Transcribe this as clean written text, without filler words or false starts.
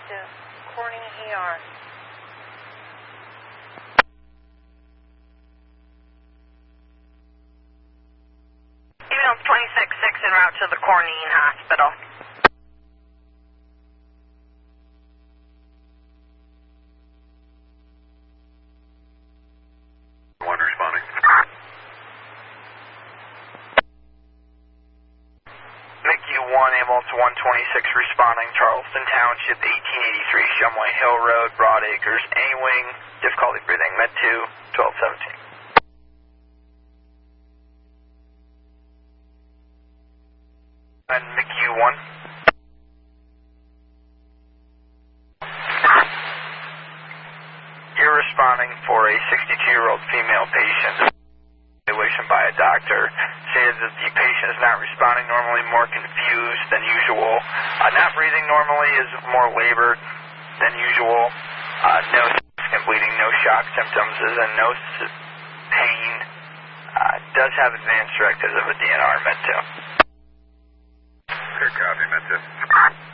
to Corning ER. Email 26-6 en route to the Corning Hospital. One responding. MICU 1, ambulance 126 responding, Charleston Township, 1883, Shumway Hill Road, Broad Acres, A-Wing, difficulty breathing, Med 2, 1217. And MICU 1. You're responding for a 62-year-old female patient. Evaluation by a doctor stated that the patient is not responding normally, more confused than usual. Not breathing normally, is more labored than usual. No significant bleeding, no shock symptoms, is in no pain. Does have advanced directives of a DNR Med 2. Good copy, Med 2.